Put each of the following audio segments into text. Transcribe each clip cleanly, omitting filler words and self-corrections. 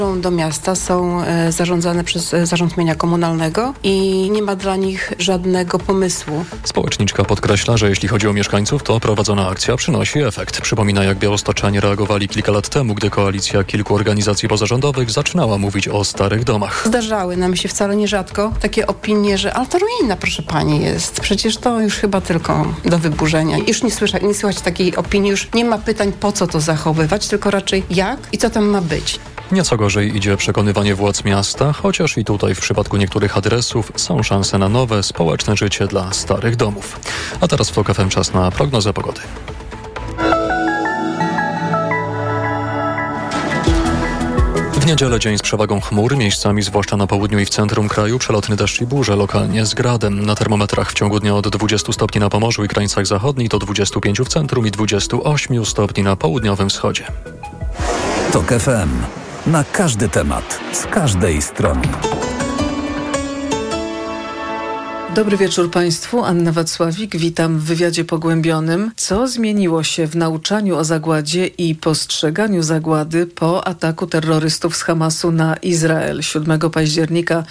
Do miasta są zarządzane przez Zarząd Mienia Komunalnego i nie ma dla nich żadnego pomysłu. Społeczniczka podkreśla, że jeśli chodzi o mieszkańców, to prowadzona akcja przynosi efekt. Przypomina, jak białostoczanie reagowali kilka lat temu, gdy koalicja kilku organizacji pozarządowych zaczynała mówić o starych domach. Zdarzały nam się wcale nierzadko takie opinie, że ale to ruina, proszę pani, jest. Przecież to już chyba tylko do wyburzenia. Już nie słychać takiej opinii, już nie ma pytań, po co to zachowywać, tylko raczej jak i co tam ma być. Nieco gorzej idzie przekonywanie władz miasta, chociaż i tutaj w przypadku niektórych adresów są szanse na nowe, społeczne życie dla starych domów. A teraz w TOK FM czas na prognozę pogody. W niedzielę dzień z przewagą chmur, miejscami zwłaszcza na południu i w centrum kraju przelotny deszcz i burze, lokalnie z gradem. Na termometrach w ciągu dnia od 20 stopni na Pomorzu i krańcach zachodnich do 25 w centrum i 28 stopni na południowym wschodzie. TOK FM. Na każdy temat, z każdej strony. Dobry wieczór Państwu, Anna Wacławik, witam w wywiadzie pogłębionym. Co zmieniło się w nauczaniu o zagładzie i postrzeganiu zagłady po ataku terrorystów z Hamasu na Izrael 7 października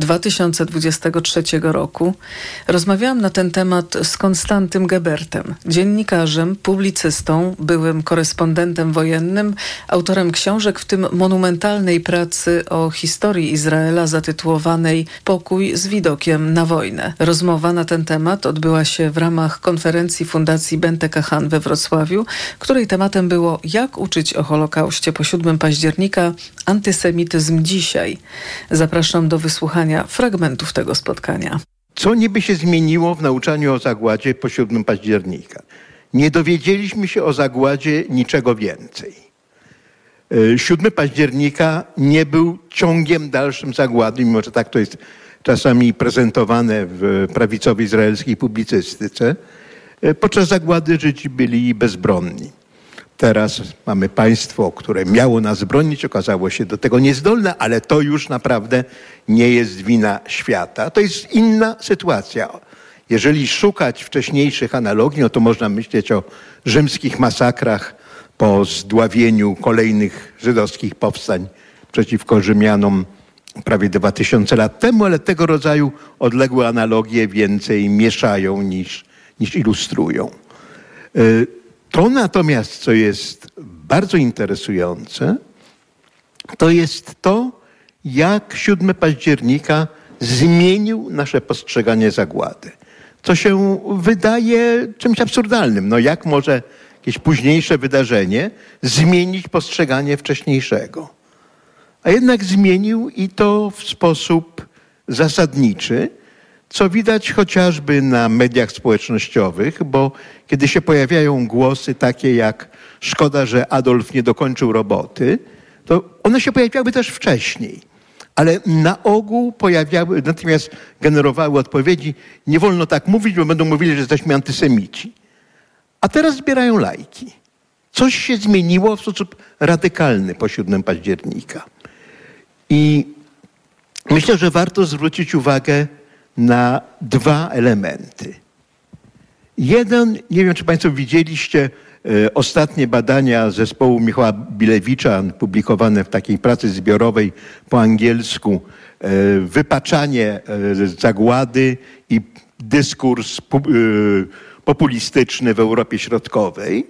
2023 roku? Rozmawiałam na ten temat z Konstantym Gebertem, dziennikarzem, publicystą, byłym korespondentem wojennym, autorem książek, w tym monumentalnej pracy o historii Izraela zatytułowanej Pokój z widokiem na wojnę. Rozmowa na ten temat odbyła się w ramach konferencji Fundacji Bente Kahan we Wrocławiu, której tematem było jak uczyć o Holokauście po 7 października, antysemityzm dzisiaj. Zapraszam do wysłuchania fragmentów tego spotkania. Co niby się zmieniło w nauczaniu o zagładzie po 7 października? Nie dowiedzieliśmy się o zagładzie niczego więcej. 7 października nie był ciągiem dalszym zagłady, mimo że tak to jest czasami prezentowane w prawicowej izraelskiej publicystyce. Podczas zagłady Żydzi byli bezbronni. Teraz mamy państwo, które miało nas bronić, okazało się do tego niezdolne, ale to już naprawdę nie jest wina świata. To jest inna sytuacja. Jeżeli szukać wcześniejszych analogii, no to można myśleć o rzymskich masakrach po zdławieniu kolejnych żydowskich powstań przeciwko Rzymianom prawie 2000 lat temu, ale tego rodzaju odległe analogie więcej mieszają niż ilustrują. To natomiast, co jest bardzo interesujące, to jest to, jak 7 października zmienił nasze postrzeganie zagłady. Co się wydaje czymś absurdalnym. No jak może jakieś późniejsze wydarzenie zmienić postrzeganie wcześniejszego? A jednak zmienił i to w sposób zasadniczy, co widać chociażby na mediach społecznościowych, bo kiedy się pojawiają głosy takie jak szkoda, że Adolf nie dokończył roboty, to one się pojawiały też wcześniej. Ale na ogół natomiast generowały odpowiedzi, nie wolno tak mówić, bo będą mówili, że jesteśmy antysemici. A teraz zbierają lajki. Coś się zmieniło w sposób radykalny po 7 października. I myślę, że warto zwrócić uwagę na dwa elementy. Jeden, nie wiem, czy Państwo widzieliście ostatnie badania zespołu Michała Bilewicza, publikowane w takiej pracy zbiorowej po angielsku, wypaczanie zagłady i dyskurs populistyczny w Europie Środkowej.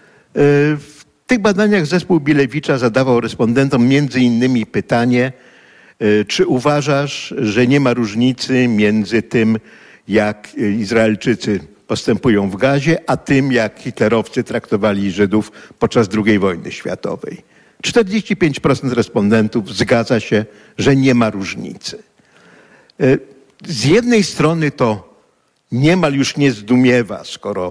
W tych badaniach zespół Bilewicza zadawał respondentom między innymi pytanie, czy uważasz, że nie ma różnicy między tym, jak Izraelczycy postępują w Gazie, a tym, jak hitlerowcy traktowali Żydów podczas II wojny światowej. 45% respondentów zgadza się, że nie ma różnicy. Z jednej strony to niemal już nie zdumiewa, skoro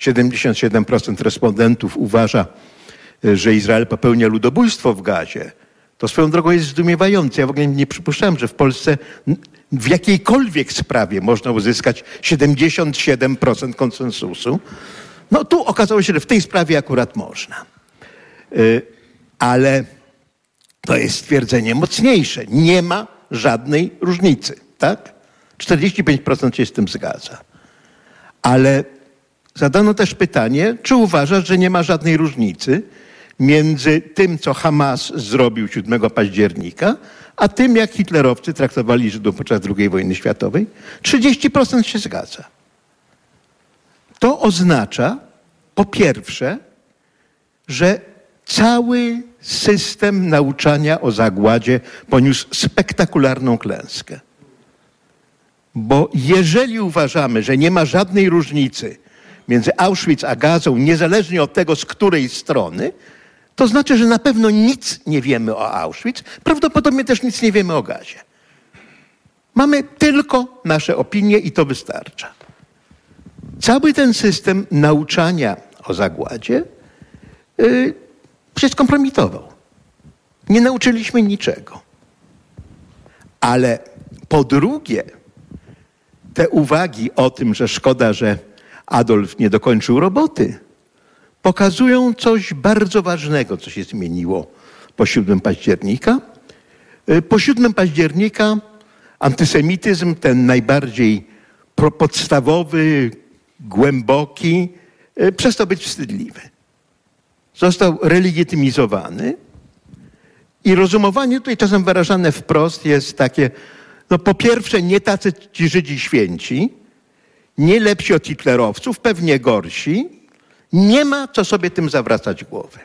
77% respondentów uważa, że Izrael popełnia ludobójstwo w Gazie. To swoją drogą jest zdumiewające. Ja w ogóle nie przypuszczałem, że w Polsce w jakiejkolwiek sprawie można uzyskać 77% konsensusu. No tu okazało się, że w tej sprawie akurat można. Ale to jest stwierdzenie mocniejsze. Nie ma żadnej różnicy, tak? 45% się z tym zgadza. Ale zadano też pytanie, czy uważasz, że nie ma żadnej różnicy między tym, co Hamas zrobił 7 października, a tym, jak hitlerowcy traktowali Żydów podczas II wojny światowej. 30% się zgadza. To oznacza, po pierwsze, że cały system nauczania o zagładzie poniósł spektakularną klęskę. Bo jeżeli uważamy, że nie ma żadnej różnicy między Auschwitz a Gazą, niezależnie od tego, z której strony, to znaczy, że na pewno nic nie wiemy o Auschwitz, prawdopodobnie też nic nie wiemy o Gazie. Mamy tylko nasze opinie i to wystarcza. Cały ten system nauczania o zagładzie się skompromitował. Nie nauczyliśmy niczego. Ale po drugie, te uwagi o tym, że szkoda, że Adolf nie dokończył roboty, pokazują coś bardzo ważnego, co się zmieniło po 7 października. Po 7 października antysemityzm, ten najbardziej podstawowy, głęboki, przestał być wstydliwy. Został relegitymizowany i rozumowanie tutaj czasem wyrażane wprost jest takie, no po pierwsze nie tacy ci Żydzi święci, nie lepsi od hitlerowców, pewnie gorsi, nie ma co sobie tym zawracać głowy.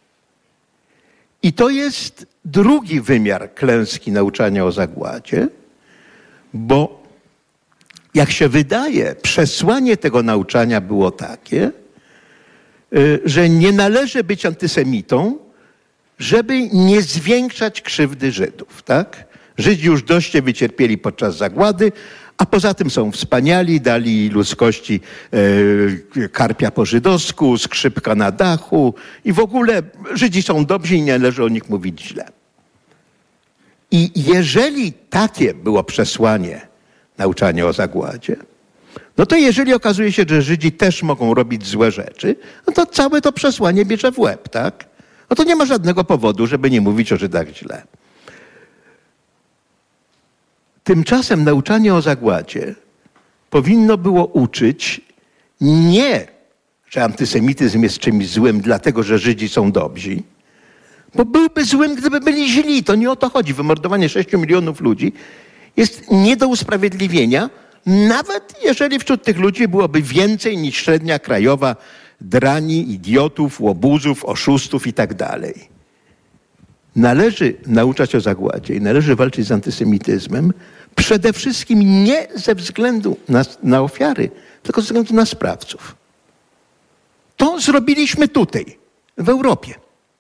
I to jest drugi wymiar klęski nauczania o zagładzie, bo jak się wydaje, przesłanie tego nauczania było takie, że nie należy być antysemitą, żeby nie zwiększać krzywdy Żydów, tak? Żydzi już dość się wycierpieli podczas zagłady, a poza tym są wspaniali, dali ludzkości karpia po żydowsku, skrzypka na dachu i w ogóle Żydzi są dobrzy i nie należy o nich mówić źle. I jeżeli takie było przesłanie nauczania o zagładzie, no to jeżeli okazuje się, że Żydzi też mogą robić złe rzeczy, no to całe to przesłanie bierze w łeb, tak? No to nie ma żadnego powodu, żeby nie mówić o Żydach źle. Tymczasem nauczanie o zagładzie powinno było uczyć nie, że antysemityzm jest czymś złym, dlatego że Żydzi są dobrzy, bo byłby złym, gdyby byli źli. To nie o to chodzi. Wymordowanie 6 milionów ludzi jest nie do usprawiedliwienia, nawet jeżeli wśród tych ludzi byłoby więcej niż średnia krajowa drani, idiotów, łobuzów, oszustów i tak dalej. Należy nauczać o zagładzie i należy walczyć z antysemityzmem przede wszystkim nie ze względu na ofiary, tylko ze względu na sprawców. To zrobiliśmy tutaj, w Europie.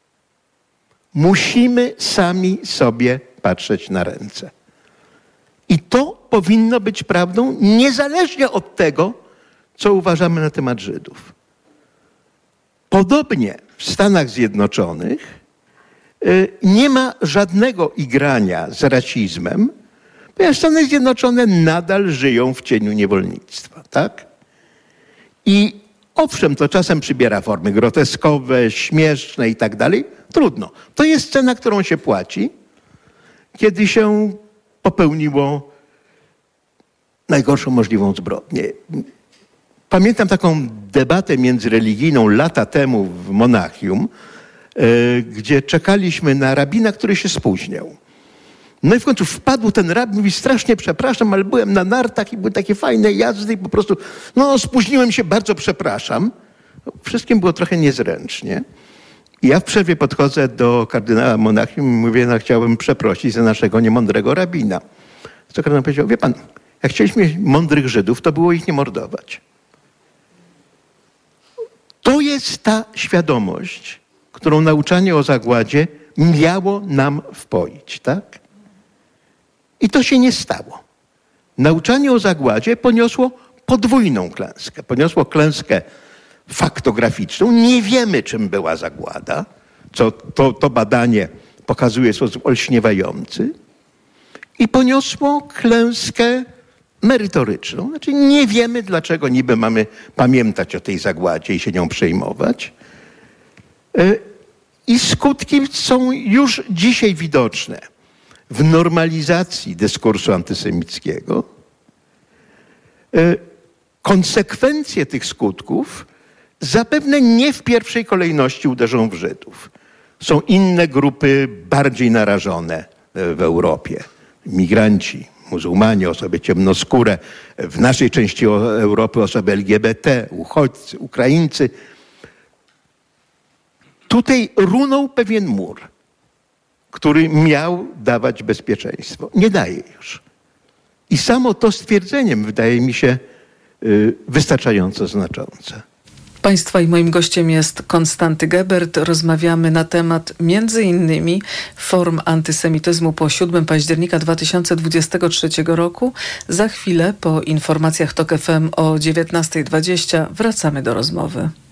Musimy sami sobie patrzeć na ręce. I to powinno być prawdą niezależnie od tego, co uważamy na temat Żydów. Podobnie w Stanach Zjednoczonych nie ma żadnego igrania z rasizmem, ponieważ Stany Zjednoczone nadal żyją w cieniu niewolnictwa, tak? I owszem, to czasem przybiera formy groteskowe, śmieszne i tak dalej. Trudno. To jest cena, którą się płaci, kiedy się popełniło najgorszą możliwą zbrodnię. Pamiętam taką debatę międzyreligijną lata temu w Monachium, gdzie czekaliśmy na rabina, który się spóźniał. No i w końcu wpadł ten rabin, mówi, strasznie przepraszam, ale byłem na nartach i były takie fajne jazdy i po prostu, no spóźniłem się, bardzo przepraszam. Wszystkim było trochę niezręcznie. I ja w przerwie podchodzę do kardynała Monachium i mówię, no chciałbym przeprosić za naszego niemądrego rabina. To kardynał powiedział, wie pan, jak chcieliśmy mieć mądrych Żydów, to było ich nie mordować. To jest ta świadomość, którą nauczanie o zagładzie miało nam wpoić, tak? I to się nie stało. Nauczanie o zagładzie poniosło podwójną klęskę. Poniosło klęskę faktograficzną. Nie wiemy, czym była zagłada, co to badanie pokazuje w sposób olśniewający. I poniosło klęskę merytoryczną. Znaczy nie wiemy, dlaczego niby mamy pamiętać o tej zagładzie i się nią przejmować. I skutki są już dzisiaj widoczne w normalizacji dyskursu antysemickiego. Konsekwencje tych skutków zapewne nie w pierwszej kolejności uderzą w Żydów. Są inne grupy bardziej narażone w Europie. Migranci, muzułmanie, osoby ciemnoskóre, w naszej części Europy osoby LGBT, uchodźcy, Ukraińcy. Tutaj runął pewien mur, który miał dawać bezpieczeństwo. Nie daje już. I samo to stwierdzeniem wydaje mi się wystarczająco znaczące. Państwa i moim gościem jest Konstanty Gebert. Rozmawiamy na temat między innymi form antysemityzmu po 7 października 2023 roku. Za chwilę po informacjach TOK FM o 19:20 wracamy do rozmowy.